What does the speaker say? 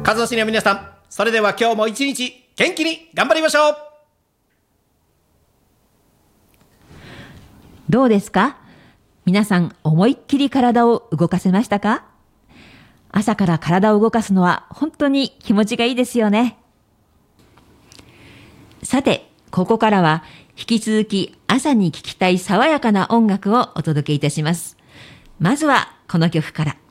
和野市の皆さん、それでは今日も一日元気に頑張りましょう。 どうですか？皆さん思いっきり体を動かせましたか？朝から体を動かすのは本当に気持ちがいいですよね。さて、ここからは引き続き朝に聴きたい爽やかな音楽をお届けいたします。まずはこの曲から。